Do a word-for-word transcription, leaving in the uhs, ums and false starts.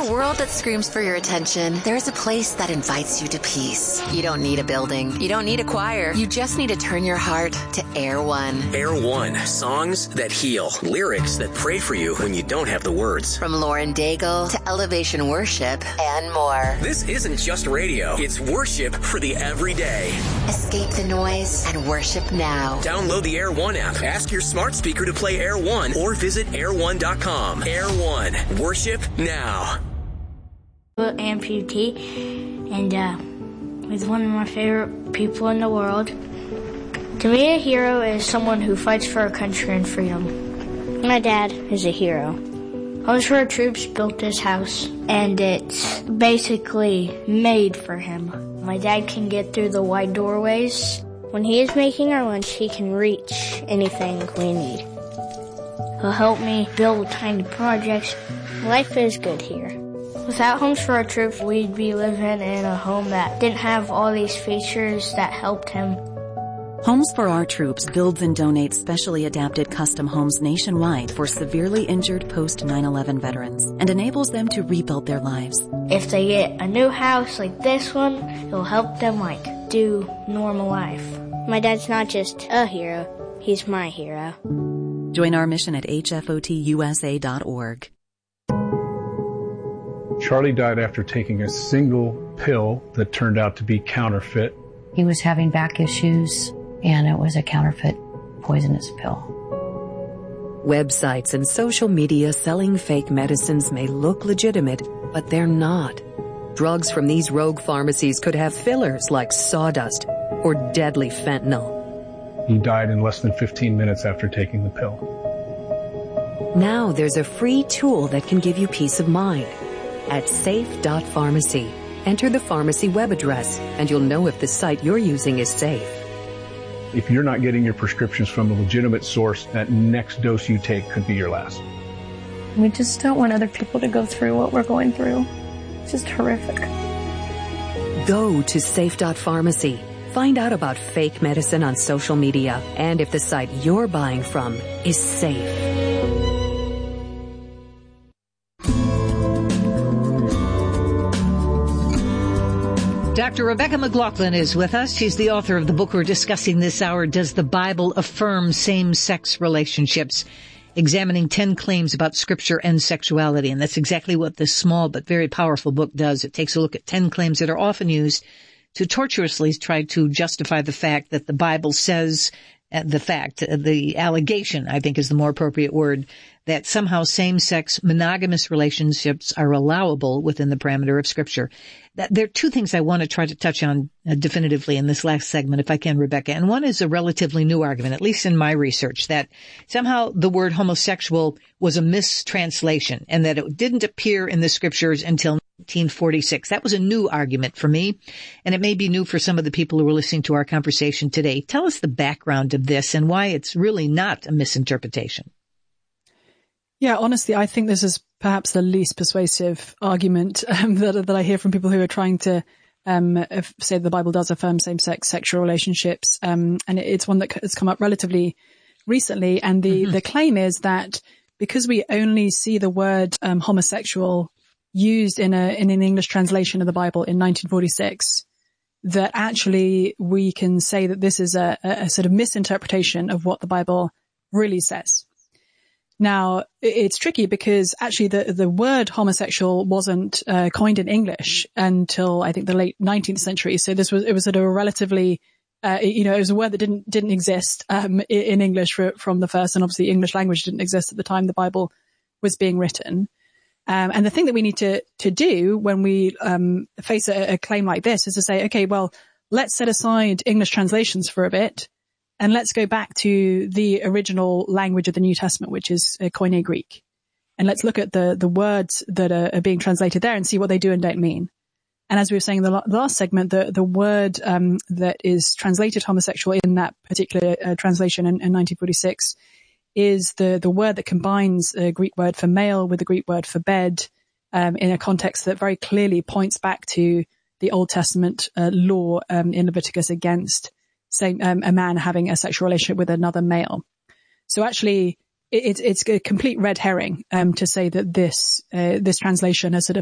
a world that screams for your attention, there's a place that invites you to peace. You don't need a building. You don't need a choir. You just need to turn your heart to Air One. Air One. Songs that heal. Lyrics that pray for you when you don't have the words. From Lauren Daigle to Elevation Worship and more. This isn't just radio. It's worship for the everyday. Escape the noise and worship now. Download the Air One app. Ask your smart speaker to play Air One or visit air one dot com. Air One. Worship now. Amputee, and uh, he's one of my favorite people in the world. To me, a hero is someone who fights for our country and freedom. My dad is a hero. Homes for Our Troops built this house, and it's basically made for him. My dad can get through the wide doorways. When he is making our lunch, he can reach anything we need. He'll help me build tiny projects. Life is good here. Without Homes for Our Troops, we'd be living in a home that didn't have all these features that helped him. Homes for Our Troops builds and donates specially adapted custom homes nationwide for severely injured post nine eleven veterans and enables them to rebuild their lives. If they get a new house like this one, it'll help them like do normal life. My dad's not just a hero, he's my hero. Join our mission at H F O T U S A dot org. Charlie died after taking a single pill that turned out to be counterfeit. He was having back issues, and it was a counterfeit poisonous pill. Websites and social media selling fake medicines may look legitimate, but they're not. Drugs from these rogue pharmacies could have fillers like sawdust or deadly fentanyl. He died in less than fifteen minutes after taking the pill. Now there's a free tool that can give you peace of mind. At safe dot pharmacy, enter the pharmacy web address, and you'll know if the site you're using is safe. If you're not getting your prescriptions from a legitimate source, that next dose you take could be your last. We just don't want other people to go through what we're going through. It's just horrific. Go to safe dot pharmacy. Find out about fake medicine on social media and if the site you're buying from is safe. Doctor Rebecca McLaughlin is with us. She's the author of the book we're discussing this hour, Does the Bible Affirm Same-Sex Relationships? Examining ten claims about Scripture and sexuality. And that's exactly what this small but very powerful book does. It takes a look at ten claims that are often used to tortuously try to justify the fact that the Bible says, uh, the fact, uh, the allegation, I think is the more appropriate word, that somehow same-sex monogamous relationships are allowable within the parameter of Scripture. That, there are two things I want to try to touch on uh, definitively in this last segment, if I can, Rebecca. And one is a relatively new argument, at least in my research, that somehow the word homosexual was a mistranslation and that it didn't appear in the Scriptures until nineteen forty-six. That was a new argument for me, and it may be new for some of the people who are listening to our conversation today. Tell us the background of this and why it's really not a misinterpretation. Yeah, honestly, I think this is perhaps the least persuasive argument um, that, that I hear from people who are trying to um, say the Bible does affirm same-sex sexual relationships. Um, and it, it's one that has come up relatively recently. And the, mm-hmm. the claim is that because we only see the word um, homosexual used in a in an English translation of the Bible in nineteen forty-six, that actually we can say that this is a, a sort of misinterpretation of what the Bible really says. Now, it's tricky because actually the, the word homosexual wasn't uh, coined in English until I think the late nineteenth century. So this was, it was sort of a relatively, uh, you know, it was a word that didn't, didn't exist, um, in English for, from the first. And obviously English language didn't exist at the time the Bible was being written. Um, and the thing that we need to, to do when we, um, face a, a claim like this is to say, okay, well, let's set aside English translations for a bit. And let's go back to the original language of the New Testament, which is uh, Koine Greek. And let's look at the, the words that are, are being translated there and see what they do and don't mean. And as we were saying in the, la- the last segment, the, the word um, that is translated homosexual in that particular uh, translation in, in nineteen forty-six is the, the word that combines the Greek word for male with the Greek word for bed um, in a context that very clearly points back to the Old Testament uh, law um, in Leviticus against Same, um, a man having a sexual relationship with another male. So actually, it, it's it's a complete red herring um, to say that this uh, this translation has sort of